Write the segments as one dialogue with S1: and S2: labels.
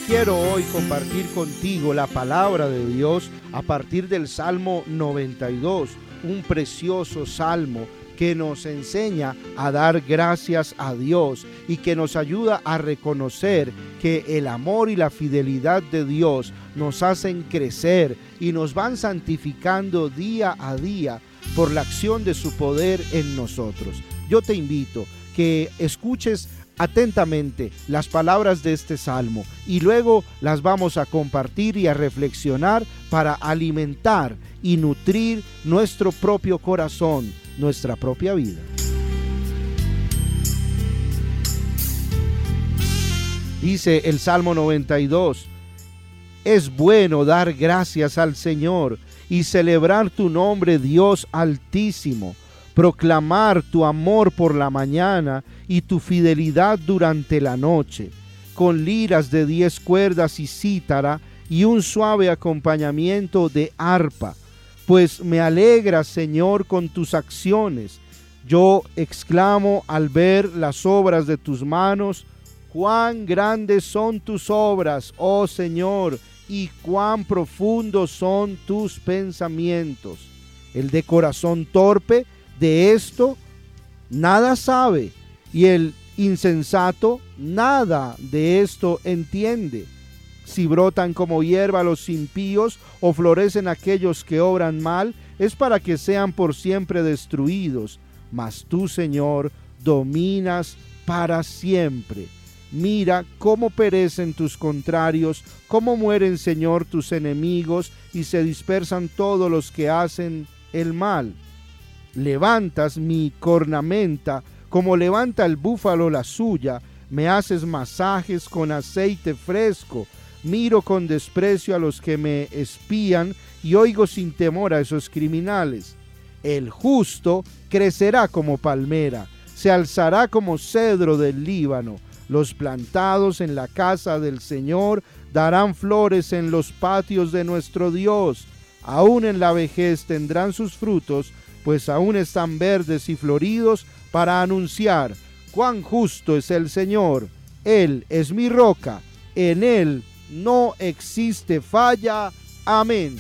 S1: quiero hoy compartir contigo la palabra de Dios a partir del Salmo 92, un precioso salmo que nos enseña a dar gracias a Dios y que nos ayuda a reconocer que el amor y la fidelidad de Dios nos hacen crecer y nos van santificando día a día por la acción de su poder en nosotros. Yo te invito que escuches atentamente las palabras de este salmo y luego las vamos a compartir y a reflexionar para alimentar y nutrir nuestro propio corazón, nuestra propia vida. Dice el Salmo 92: es bueno dar gracias al Señor y celebrar tu nombre, Dios Altísimo, proclamar tu amor por la mañana y tu fidelidad durante la noche, con liras de 10 cuerdas y cítara y un suave acompañamiento de arpa. Pues me alegras, Señor, con tus acciones. Yo exclamo al ver las obras de tus manos: cuán grandes son tus obras, oh Señor, y cuán profundos son tus pensamientos. El de corazón torpe de esto nada sabe, y el insensato nada de esto entiende. Si brotan como hierba los impíos o florecen aquellos que obran mal, es para que sean por siempre destruidos. Mas tú, Señor, dominas para siempre. Mira cómo perecen tus contrarios, cómo mueren, Señor, tus enemigos, y se dispersan todos los que hacen el mal. Levantas mi cornamenta como levanta el búfalo la suya, me haces masajes con aceite fresco. Miro con desprecio a los que me espían y oigo sin temor a esos criminales. El justo crecerá como palmera, se alzará como cedro del Líbano. Los plantados en la casa del Señor darán flores en los patios de nuestro Dios. Aún en la vejez tendrán sus frutos, pues aún están verdes y floridos para anunciar: cuán justo es el Señor. Él es mi roca, en Él no existe falla. Amén.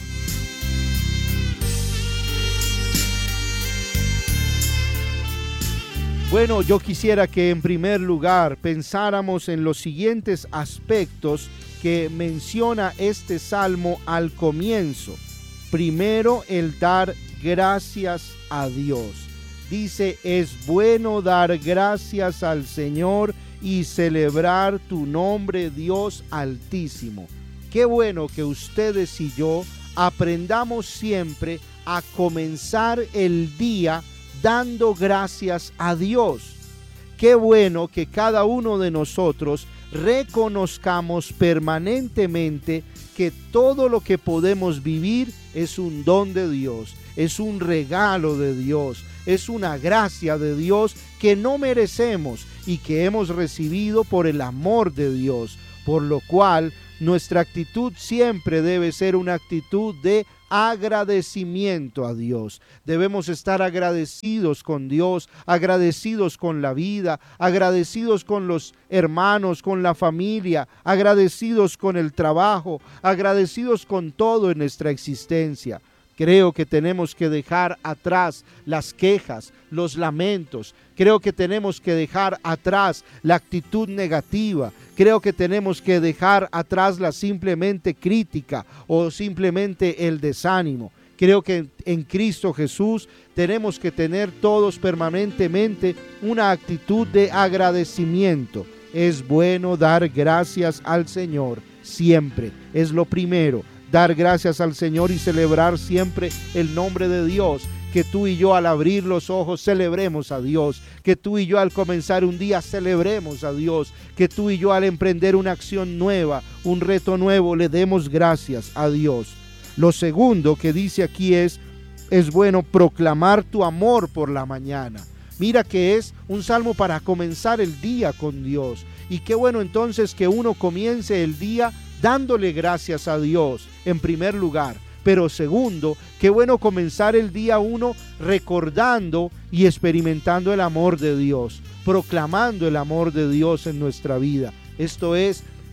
S1: Bueno, yo quisiera que en primer lugar pensáramos en los siguientes aspectos que menciona este salmo al comienzo. Primero, el dar gracias a Dios. Dice: es bueno dar gracias al Señor y celebrar tu nombre, Dios Altísimo. Qué bueno que ustedes y yo aprendamos siempre a comenzar el día dando gracias a Dios. Qué bueno que cada uno de nosotros reconozcamos permanentemente que todo lo que podemos vivir es un don de Dios, es un regalo de Dios, es una gracia de Dios que no merecemos y que hemos recibido por el amor de Dios, por lo cual nuestra actitud siempre debe ser una actitud de agradecimiento a Dios. Debemos estar agradecidos con Dios, agradecidos con la vida, agradecidos con los hermanos, con la familia, agradecidos con el trabajo, agradecidos con todo en nuestra existencia. Creo que tenemos que dejar atrás las quejas, los lamentos. Creo que tenemos que dejar atrás la actitud negativa. Creo que tenemos que dejar atrás la simplemente crítica o simplemente el desánimo. Creo que en Cristo Jesús tenemos que tener todos permanentemente una actitud de agradecimiento. Es bueno dar gracias al Señor siempre. Es lo primero. Dar gracias al Señor y celebrar siempre el nombre de Dios. Que tú y yo al abrir los ojos celebremos a Dios. Que tú y yo al comenzar un día celebremos a Dios. Que tú y yo al emprender una acción nueva, un reto nuevo, le demos gracias a Dios. Lo segundo que dice aquí es bueno proclamar tu amor por la mañana. Mira que es un salmo para comenzar el día con Dios. Y qué bueno entonces que uno comience el día dándole gracias a Dios en primer lugar. Pero segundo, qué bueno comenzar el día uno recordando y experimentando el amor de Dios, proclamando el amor de Dios en nuestra vida. Esto es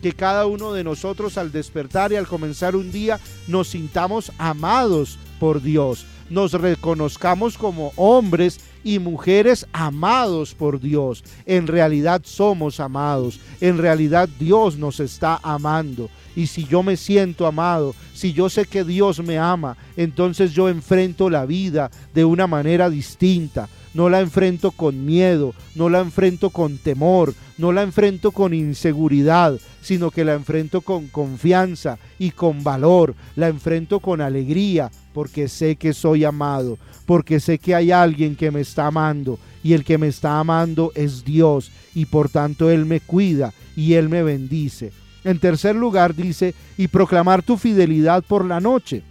S1: que cada uno de nosotros al despertar y al comenzar un día nos sintamos amados por Dios, nos reconozcamos como hombres y mujeres amados por Dios. En realidad somos amados, en realidad Dios nos está amando. Y si yo me siento amado, si yo sé que Dios me ama, entonces yo enfrento la vida de una manera distinta. No la enfrento con miedo, no la enfrento con temor, no la enfrento con inseguridad, sino que la enfrento con confianza y con valor, la enfrento con alegría, porque sé que soy amado, porque sé que hay alguien que me está amando, y el que me está amando es Dios, y por tanto Él me cuida y Él me bendice. En tercer lugar dice, y proclamar tu fidelidad por la noche.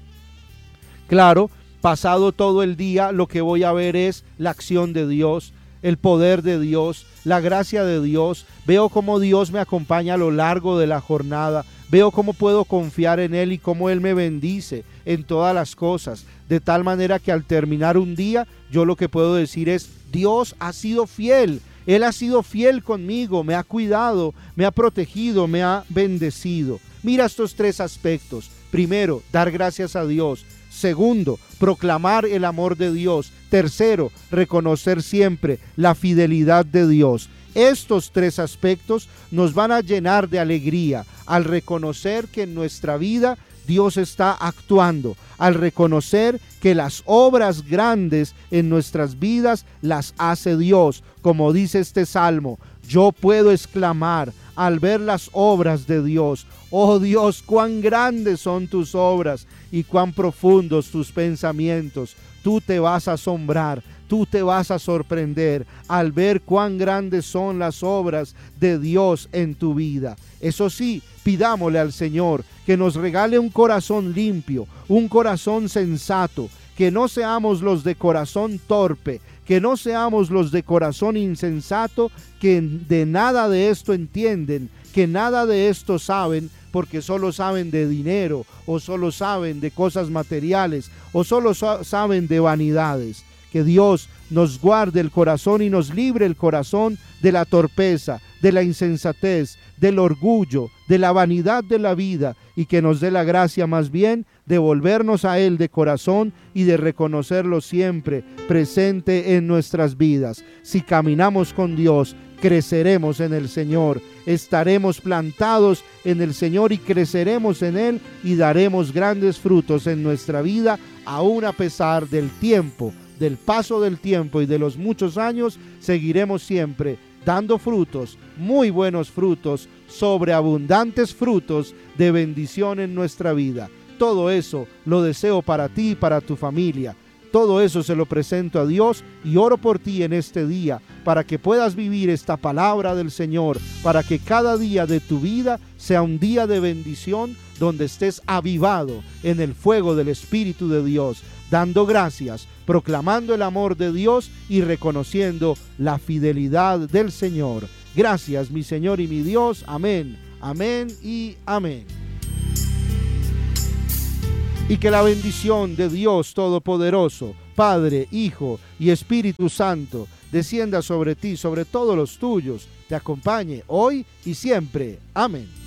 S1: Claro, pasado todo el día, lo que voy a ver es la acción de Dios, el poder de Dios, la gracia de Dios. Veo cómo Dios me acompaña a lo largo de la jornada. Veo cómo puedo confiar en Él y cómo Él me bendice en todas las cosas. De tal manera que al terminar un día, yo lo que puedo decir es, Dios ha sido fiel. Él ha sido fiel conmigo, me ha cuidado, me ha protegido, me ha bendecido. Mira estos tres aspectos. Primero, dar gracias a Dios. Segundo, proclamar el amor de Dios. Tercero, reconocer siempre la fidelidad de Dios. Estos tres aspectos nos van a llenar de alegría al reconocer que en nuestra vida Dios está actuando, al reconocer que las obras grandes en nuestras vidas las hace Dios. Como dice este salmo, yo puedo exclamar al ver las obras de Dios, oh Dios, cuán grandes son tus obras y cuán profundos tus pensamientos. Tú te vas a asombrar, tú te vas a sorprender al ver cuán grandes son las obras de Dios en tu vida. Eso sí, pidámosle al Señor que nos regale un corazón limpio, un corazón sensato, que no seamos los de corazón torpe, que no seamos los de corazón insensato, que de nada de esto entienden, que nada de esto saben, porque solo saben de dinero, o solo saben de cosas materiales, o solo saben de vanidades. Que Dios nos guarde el corazón y nos libre el corazón de la torpeza, de la insensatez, del orgullo, de la vanidad de la vida, y que nos dé la gracia más bien de volvernos a Él de corazón y de reconocerlo siempre presente en nuestras vidas. Si caminamos con Dios, creceremos en el Señor, estaremos plantados en el Señor y creceremos en Él y daremos grandes frutos en nuestra vida, aún a pesar del tiempo, del paso del tiempo y de los muchos años. Seguiremos siempre dando frutos, muy buenos frutos, sobreabundantes frutos de bendición en nuestra vida. Todo eso lo deseo para ti y para tu familia. Todo eso se lo presento a Dios y oro por ti en este día para que puedas vivir esta palabra del Señor, para que cada día de tu vida sea un día de bendición donde estés avivado en el fuego del Espíritu de Dios, dando gracias, proclamando el amor de Dios y reconociendo la fidelidad del Señor. Gracias, mi Señor y mi Dios. Amén, amén y amén. Y que la bendición de Dios Todopoderoso, Padre, Hijo y Espíritu Santo, descienda sobre ti, sobre todos los tuyos, te acompañe hoy y siempre. Amén.